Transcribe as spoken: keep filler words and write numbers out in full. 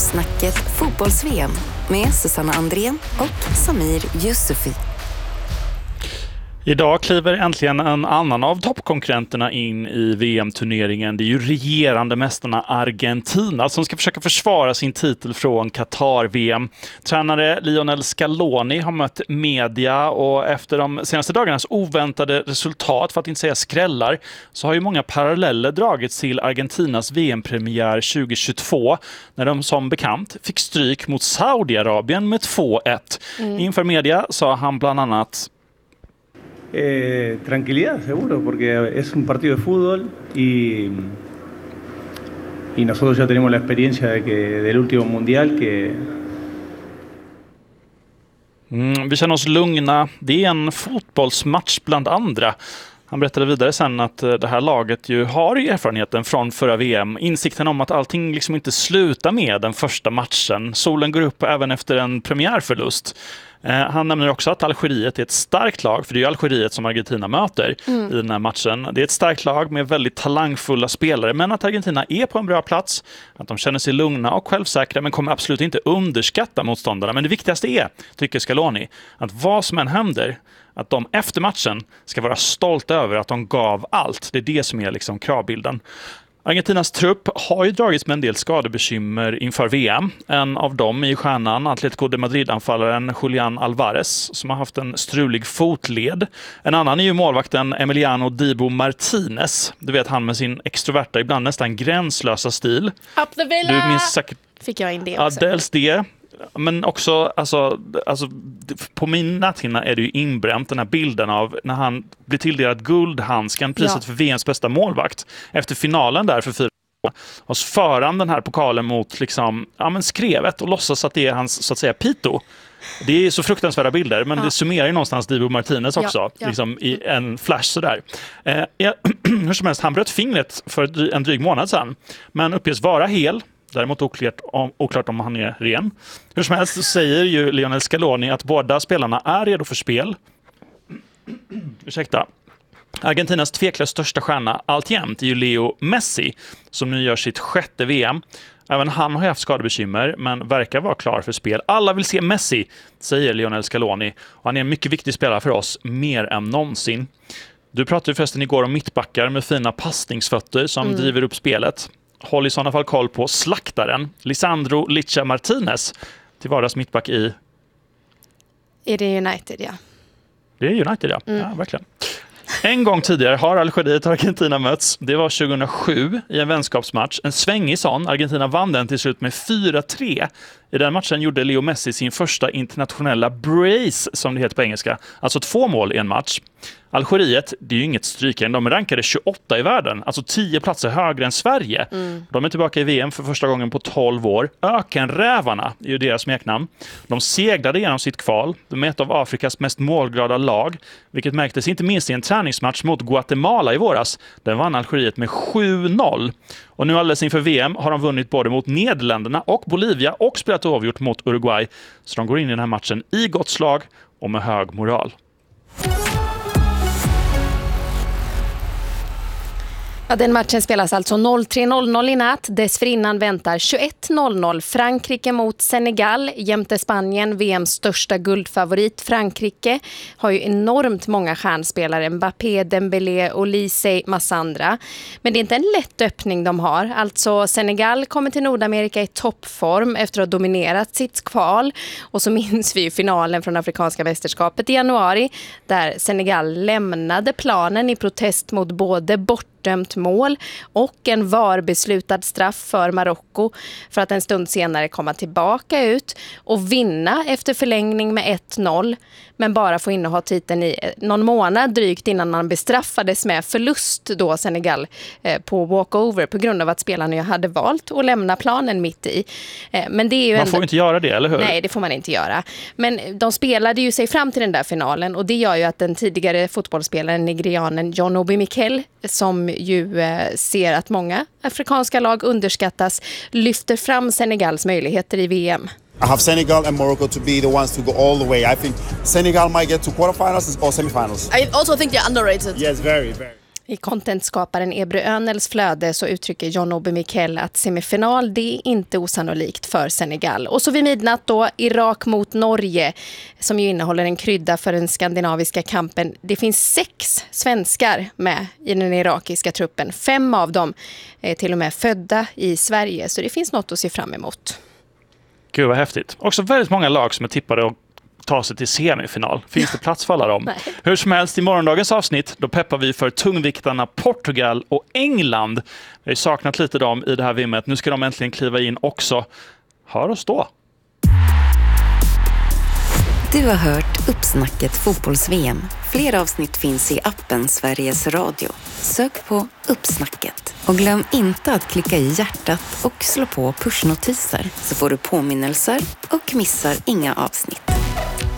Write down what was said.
Snacket fotbolls-V M med Susanna Andrén och Samir Yusufi. Idag kliver äntligen en annan av toppkonkurrenterna in i V M-turneringen. Det är ju regerande mästarna Argentina som ska försöka försvara sin titel från Qatar-V M. Tränare Lionel Scaloni har mött media och efter de senaste dagarnas oväntade resultat, för att inte säga skrällar, så har ju många paralleller dragits till Argentinas V M-premiär tjugohundratjugotvå när de som bekant fick stryk mot Saudiarabien med två ett. Mm. Inför media sa han bland annat: Eh, tranquilidad, seguro, porque es un partido de fútbol y, y nosotros ya tenemos la experiencia de que, del último mundial que... Mm, vi känner oss lugna. Det är en fotbollsmatch bland andra. Han berättade vidare sen att det här laget ju har erfarenheten från förra V M. Insikten om att allting liksom inte slutar med den första matchen. Solen går upp även efter en premiärförlust. Eh, han nämner också att Algeriet är ett starkt lag, för det är ju Algeriet som Argentina möter mm. i den här matchen. Det är ett starkt lag med väldigt talangfulla spelare, men att Argentina är på en bra plats, att de känner sig lugna och självsäkra, men kommer absolut inte underskatta motståndarna. Men det viktigaste är, tycker Scaloni, att vad som än händer, att de efter matchen ska vara stolta över att de gav allt. Det är det som är liksom kravbilden. Argentinas trupp har ju dragits med en del skadebekymmer inför V M. En av dem är ju stjärnan, Atletico de Madrid-anfallaren Julián Álvarez, som har haft en strulig fotled. En annan är ju målvakten Emiliano Dibu Martínez. Du vet, han med sin extroverta, ibland nästan gränslösa stil. Up the villa! Du minns säkert... Fick jag in det Ja, också. dels det. Men också, alltså, alltså, på min näthinna är det ju inbränt den här bilden av när han blir tilldelad guldhandskan, priset ja. för V M:s bästa målvakt, efter finalen där för fyra år. Och så för han den här pokalen mot liksom, ja, men skrevet och låtsas att det är hans, så att säga, pito. Det är så fruktansvärda bilder, men ja. det summerar ju någonstans Dibu Martínez också, ja, ja. liksom i en flash sådär. Eh, ja, hur som helst, han bröt fingret för en dryg månad sedan, men uppges vara hel. Däremot oklart om, oklart om han är ren. Hur som helst säger ju Lionel Scaloni att båda spelarna är redo för spel. Ursäkta. Argentinas tveklöst största stjärna alltjämt är ju Leo Messi, som nu gör sitt sjätte V M. Även han har haft skadebekymmer, men verkar vara klar för spel. Alla vill se Messi, säger Lionel Scaloni. Och han är en mycket viktig spelare för oss, mer än någonsin. Du pratade förresten igår om mittbackar med fina passningsfötter som mm. driver upp spelet. Håll i sådana fall koll på slaktaren Lisandro Licha Martínez, till vardags mittback i... Är det United, ja. Det är United, ja. Mm. Ja, verkligen. En gång tidigare har Algeriet och Argentina mötts. Det var tjugohundrasju i en vänskapsmatch. En svängig sån. Argentina vann den till slut med fyra tre. I den matchen gjorde Leo Messi sin första internationella brace, som det heter på engelska. Alltså två mål i en match. Algeriet, det är ju inget strykande. De rankade tjugoåtta i världen, alltså tio platser högre än Sverige. Mm. De är tillbaka i V M för första gången på tolv år. Ökenrävarna är ju deras smeknamn. De seglade genom sitt kval. De är ett av Afrikas mest målglada lag, vilket märktes inte minst i en träningsmatch mot Guatemala i våras. Den vann Algeriet med sju noll. Och nu alldeles inför V M har de vunnit både mot Nederländerna och Bolivia och spelat avgjort mot Uruguay. Så de går in i den här matchen i gott slag och med hög moral. Ja, den matchen spelas alltså noll tre noll noll i natt. Dessförinnan väntar tjugoett noll noll Frankrike mot Senegal. Jämte Spanien, V M:s största guldfavorit. Frankrike har ju enormt många stjärnspelare. Mbappé, Dembélé, Olise, massa andra. Men det är inte en lätt öppning de har. Alltså Senegal kommer till Nordamerika i toppform efter att ha dominerat sitt kval. Och så minns vi ju finalen från Afrikanska mästerskapet i januari, där Senegal lämnade planen i protest mot både bort dömt mål och en var-beslutad straff för Marocko, för att en stund senare komma tillbaka ut och vinna efter förlängning med ett noll, men bara få inneha titeln i någon månad drygt innan man bestraffades med förlust då Senegal eh, på walkover på grund av att spelarna ju hade valt att lämna planen mitt i. Eh, men det är ju man ändå... får inte göra det, eller hur? Nej, det får man inte göra. Men de spelade ju sig fram till den där finalen, och det gör ju att den tidigare fotbollsspelaren nigerianen John Obi Mikel, som ju eh, ser att många afrikanska lag underskattas, lyfter fram Senegals möjligheter i V M. I have Senegal and Morocco to be the ones to go all the way. I think Senegal might get to quarterfinals or semifinals. I also think they're underrated. Yes, very, very. I contentskaparen Ebre Önels flöde så uttrycker John Obi Mikel att semifinal det är inte osannolikt för Senegal. Och så vid midnatt då Irak mot Norge som ju innehåller en krydda för den skandinaviska kampen. Det finns sex svenskar med i den irakiska truppen. Fem av dem är till och med födda i Sverige så det finns något att se fram emot. Gud vad häftigt. Också väldigt många lag som är tippade att ta sig till semifinal. Finns det plats för alla dem? Nej. Hur som helst, i morgondagens avsnitt då peppar vi för tungviktarna Portugal och England. Vi har saknat lite dem i det här vimmet. Nu ska de äntligen kliva in också. Hör oss då. Du har hört Uppsnacket fotbolls-V M. Fler avsnitt finns i appen Sveriges Radio. Sök på Uppsnacket. Och glöm inte att klicka i hjärtat och slå på pushnotiser så får du påminnelser och missar inga avsnitt.